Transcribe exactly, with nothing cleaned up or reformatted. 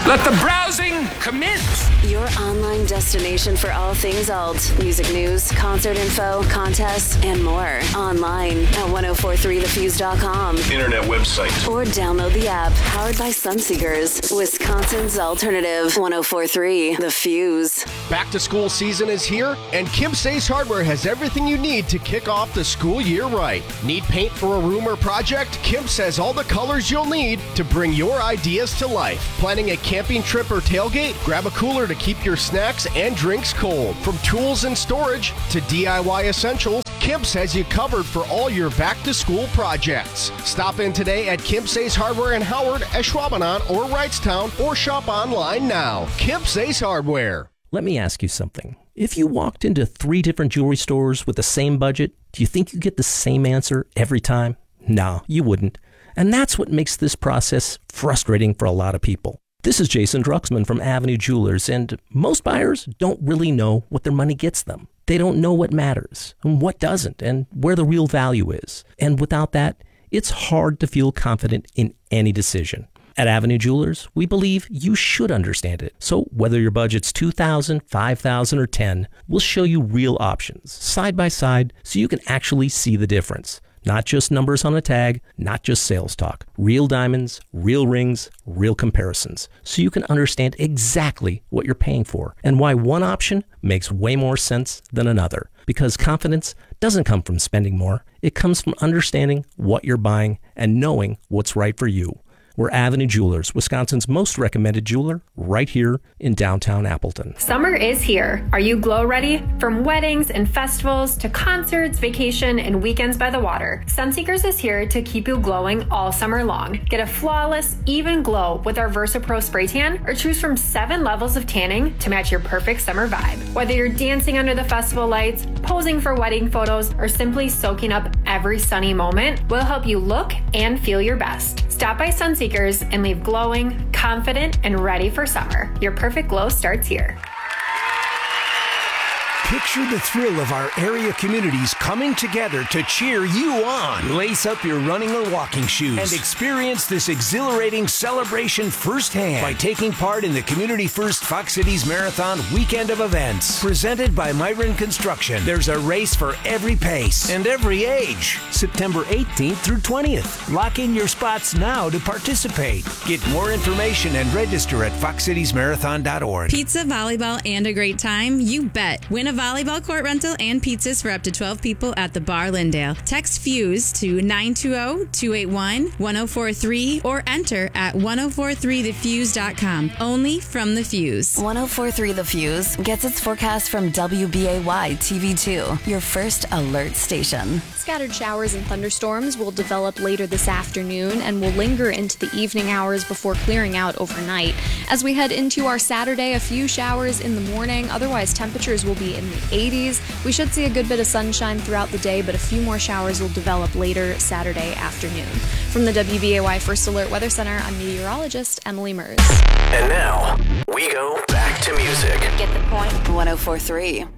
Let the browsing commence. Your online destination for all things alt. Music news, concert info, contests, and more. Online at ten forty-three the fuse dot com. Internet website. Or download the app powered by Sunseekers. Wisconsin's alternative. ten forty-three The Fuse. Back to school season is here, and Kim's Ace Hardware has everything you need to kick off the school year right. Need paint for a room or project? Kim's has all the colors you'll need to bring your ideas to life. Planning a camping trip or tailgate? Grab a cooler to keep your snacks and drinks cold. From tools and storage to D I Y essentials, Kim's has you covered for all your back-to-school projects. Stop in today at Kim's Ace Hardware in Howard, Ashwaubenon, or Wrightstown, or shop online now. Kim's Ace Hardware. Let me ask you something. If you walked into three different jewelry stores with the same budget, do you think you get the same answer every time? No, you wouldn't. And that's what makes this process frustrating for a lot of people. This is Jason Druxman from Avenue Jewelers, and most buyers don't really know what their money gets them. They don't know what matters and what doesn't and where the real value is. And without that, it's hard to feel confident in any decision. At Avenue Jewelers, we believe you should understand it. So whether your budget's two thousand dollars, five thousand dollars, or ten thousand dollars, we'll show you real options side by side so you can actually see the difference. Not just numbers on a tag, not just sales talk. Real diamonds, real rings, real comparisons. So you can understand exactly what you're paying for and why one option makes way more sense than another. Because confidence doesn't come from spending more. It comes from understanding what you're buying and knowing what's right for you. We're Avenue Jewelers, Wisconsin's most recommended jeweler, right here in downtown Appleton. Summer is here. Are you glow ready? From weddings and festivals to concerts, vacation, and weekends by the water, Sunseekers is here to keep you glowing all summer long. Get a flawless, even glow with our VersaPro Spray Tan, or choose from seven levels of tanning to match your perfect summer vibe. Whether you're dancing under the festival lights, posing for wedding photos, or simply soaking up every sunny moment, we'll help you look and feel your best. Stop by Sunseekers and leave glowing, confident, and ready for summer. Your perfect glow starts here. Picture the thrill of our area communities coming together to cheer you on. Lace up your running or walking shoes and experience this exhilarating celebration firsthand by taking part in the Community First Fox Cities Marathon weekend of events. Presented by Myron Construction, there's a race for every pace and every age. September eighteenth through twentieth. Lock in your spots now to participate. Get more information and register at fox cities marathon dot org. Pizza, volleyball, and a great time? You bet. Win a volleyball court rental and pizzas for up to twelve people at the Bar Lindale. Text FUSE to nine two zero, two eight one, one zero four three or enter at ten forty-three the fuse dot com. Only from the Fuse. ten forty-three The Fuse gets its forecast from W B A Y T V two, your first alert station. Scattered showers and thunderstorms will develop later this afternoon and will linger into the evening hours before clearing out overnight. As we head into our Saturday, a few showers in the morning. Otherwise, temperatures will be in the eighties. We should see a good bit of sunshine throughout the day, but a few more showers will develop later Saturday afternoon. From the W B A Y First Alert Weather Center, I'm meteorologist Emily Mers. And now, we go back to music. Get the point. ten forty-three